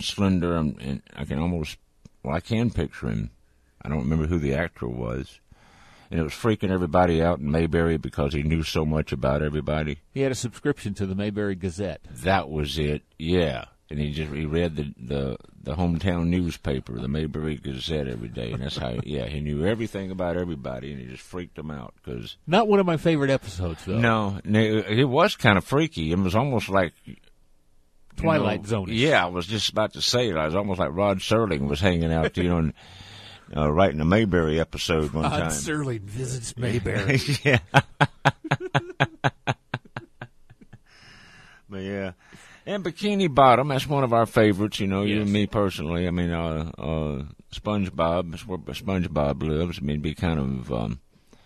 and slender, and I can picture him. I don't remember who the actor was. And it was freaking everybody out in Mayberry because he knew so much about everybody. He had a subscription to the Mayberry Gazette. That was it, yeah. And he read the hometown newspaper, the Mayberry Gazette, every day. And that's how, he knew everything about everybody, and he just freaked them out. Not one of my favorite episodes, though. No, it was kind of freaky. It was almost like Twilight Zone. Yeah, I was just about to say it. I was almost like Rod Serling was hanging out, writing a Mayberry episode one time. Rod Serling visits Mayberry. Yeah. But yeah. And Bikini Bottom, that's one of our favorites, you and me personally. I mean, SpongeBob, that's where SpongeBob lives. I mean, it'd be kind of,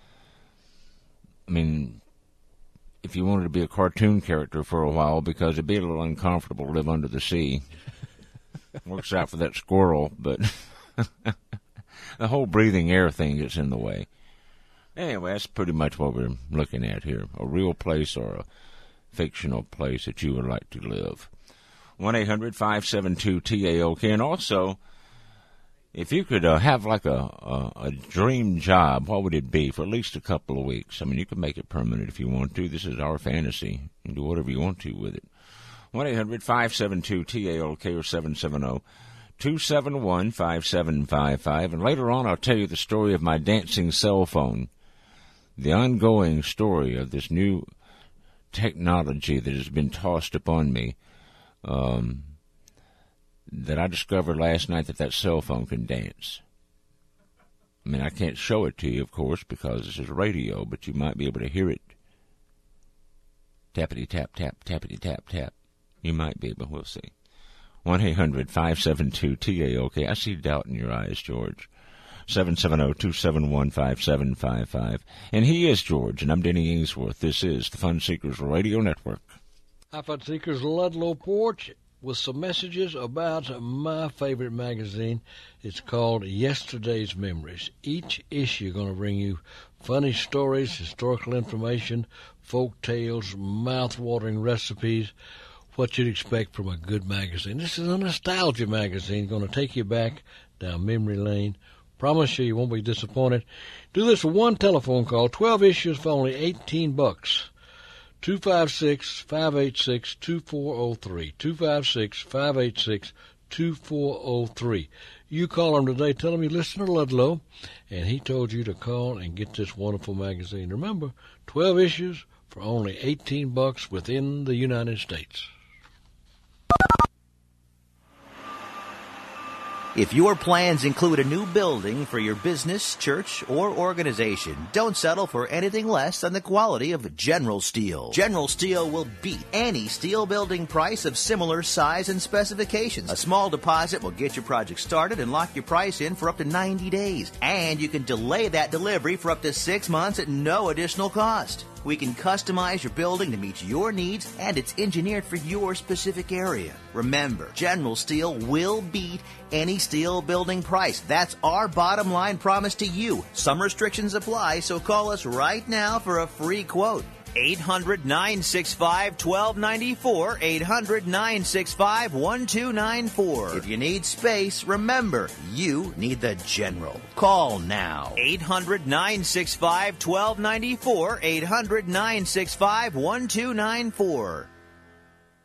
if you wanted to be a cartoon character for a while, because it'd be a little uncomfortable to live under the sea. Works out for that squirrel, but the whole breathing air thing gets in the way. Anyway, that's pretty much what we're looking at here. A real place or a fictional place that you would like to live. 1-800-572-TAOK. And also, if you could have like a dream job, what would it be for at least a couple of weeks? I mean, you can make it permanent if you want to. This is our fantasy. You can do whatever you want to with it. 1-800-572-TAOK or 770-271-5755. And later on, I'll tell you the story of my dancing cell phone, the ongoing story of this new technology that has been tossed upon me, that I discovered last night that cell phone can dance. I mean, I can't show it to you, of course, because this is radio, but you might be able to hear it. Tappity-tap, tap, tappity-tap, tap. You might be, but we'll see. 1-800-572-TAOK. I see doubt in your eyes, George. 770-271-5755. And he is George, and I'm Denny Ainsworth. This is the Fun Seekers Radio Network. Hi, Fun Seekers. Ludlow Porch with some messages about my favorite magazine. It's called Yesterday's Memories. Each issue going to bring you funny stories, historical information, folk tales, mouth-watering recipes, what you'd expect from a good magazine. This is a nostalgia magazine going to take you back down memory lane. Promise you won't be disappointed. Do this for one telephone call, 12 issues for only $18. 256-586-2403. 256-586-2403. You call him today, tell him you listen to Ludlow, and he told you to call and get this wonderful magazine. Remember, 12 issues for only $18 within the United States. If your plans include a new building for your business, church, or organization, don't settle for anything less than the quality of General Steel. General Steel will beat any steel building price of similar size and specifications. A small deposit will get your project started and lock your price in for up to 90 days. And you can delay that delivery for up to 6 months at no additional cost. We can customize your building to meet your needs, and it's engineered for your specific area. Remember, General Steel will beat any steel building price. That's our bottom line promise to you. Some restrictions apply, so call us right now for a free quote. 800-965-1294, 800-965-1294. If you need space, remember, you need the General. Call now. 800-965-1294, 800-965-1294.